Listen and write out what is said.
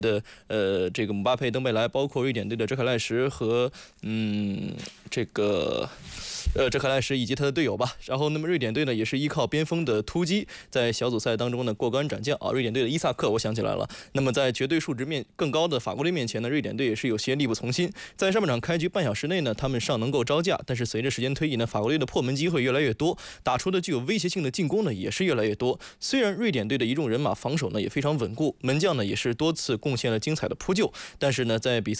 的这个姆巴佩、登贝莱，包括瑞典队的哲凯赖什和哲凯赖什以及他的队友吧。然后，那么瑞典队呢也是依靠边锋的突击，在小组赛当中呢过关斩将啊。瑞典队的伊萨克，我想起来了。那么在绝对数值更高的法国队面前呢，瑞典队也是有些力不从心。在上半场开局半小时内呢，他们尚能够招架，但是随着时间推移呢，法国队的破门机会越来越多，打出的具有威胁性的进攻呢也是越来越多。虽然瑞典队的一众人马防守呢也非常稳固，门将呢也是多次贡献了精彩的扑救，但是呢在比赛